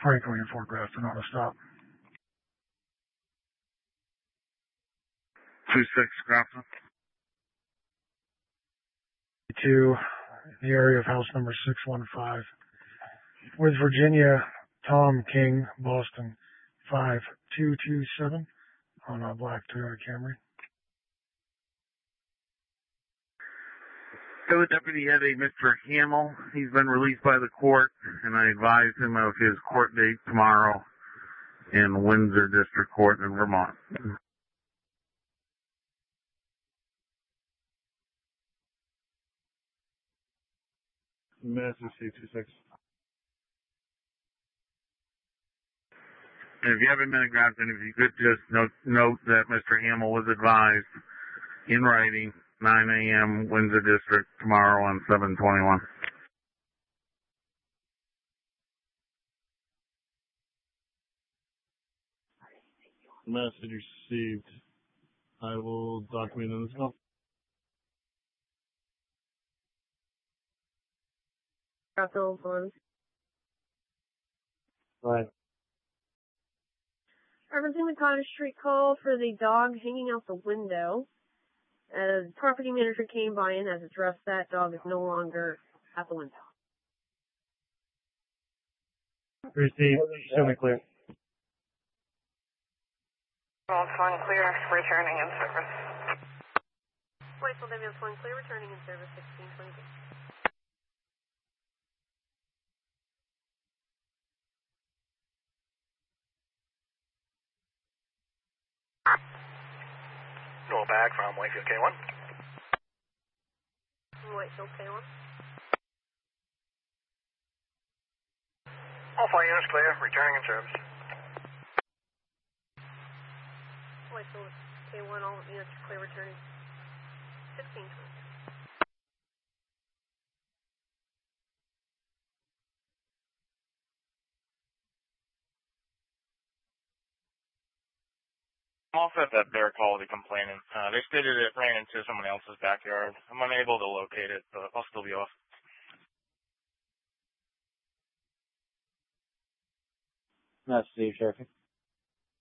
Franklin and Fort Grafton auto stop. 2-6 Grafton. To the area of house number 615. With Virginia, Tom King, Boston, 5227 on a black Toyota Camry. The deputy had a Mr. Hamill. He's been released by the court, and I advised him of his court date tomorrow in Windsor District Court in Vermont. Madison C26. And if you haven't been at Grafton, if you could just note that Mr. Hamill was advised in writing, 9 a.m. Windsor District tomorrow on 7/21. Message received. I will document in this call. Right. Referencing the Cottage Street call for the dog hanging out the window. The property manager came by and has addressed that dog is no longer at the window. Received. Show me clear. Well, it's one clear, returning in service. Whiteville Ambulance 1 clear, returning in service 1622. Roll back from Whitefield K1. Whitefield K1. All 4 units clear, returning in service. Whitefield K1, all units are clear, returning 1622. I'm also at that bear quality complaining. They stated it ran into someone else's backyard. I'm unable to locate it, but I'll still be off. That's Steve Sheriff.